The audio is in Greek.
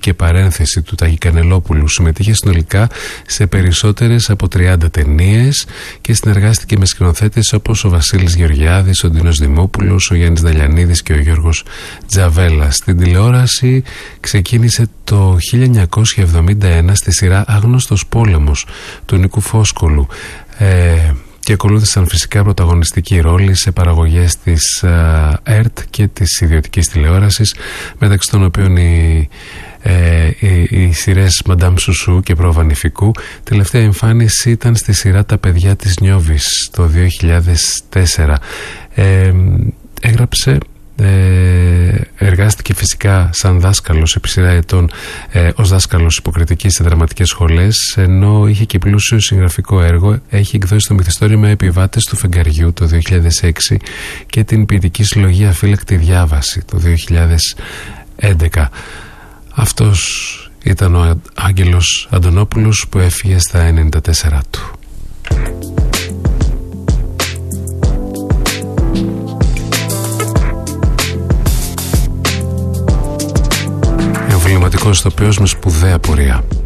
και παρένθεση του Τάκη Κανελόπουλου. Συμμετείχε συνολικά σε περισσότερες από 30 ταινίες και συνεργάστηκε με σκηνοθέτες όπως ο Βασίλης Γεωργιάδης, ο Ντίνος Δημόπουλος, ο Γιάννης Δαλιανίδης και ο Γιώργος Τζαβέλας. Στην τηλεόραση ξεκίνησε το 1971 στη σειρά Άγνωστος Πόλεμος του Νίκου Φόσκολου και ακολούθησαν φυσικά πρωταγωνιστική ρόλη σε παραγωγές της ΕΡΤ και της ιδιωτικής τηλεόρασης, μεταξύ των οποίων οι σειρές Μαντάμ Σουσού και Προβανιφικού. Τελευταία εμφάνιση ήταν στη σειρά Τα παιδιά της Νιώβης το 2004. Εργάστηκε φυσικά σαν δάσκαλος επί σειρά ετών ως δάσκαλος υποκριτικής σε δραματικές σχολές, ενώ είχε και πλούσιο συγγραφικό έργο. Έχει εκδώσει το μυθιστόρημα Επιβάτες του Φεγγαριού το 2006 και την ποιητική συλλογή Αφύλακτη Διάβαση το 2011. Αυτός ήταν ο Άγγελος Αντωνόπουλος που έφυγε στα 94 του. Εμβληματικός ηθοποιός με σπουδαία πορεία.